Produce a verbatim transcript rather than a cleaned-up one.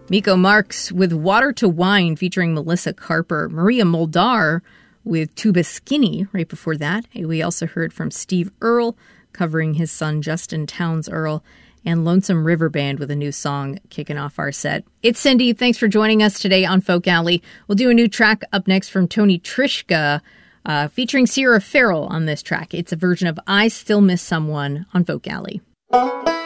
Miko Marks with Water to Wine featuring Melissa Carper. Maria Muldaur with Tuba Skinny right before that. We also heard from Steve Earle covering his son Justin Townes Earle, and Lonesome River Band with a new song kicking off our set. It's Cindy. Thanks for joining us today on Folk Alley. We'll do a new track up next from Tony Trischka uh, featuring Sierra Farrell on this track. It's a version of I Still Miss Someone on Folk Alley.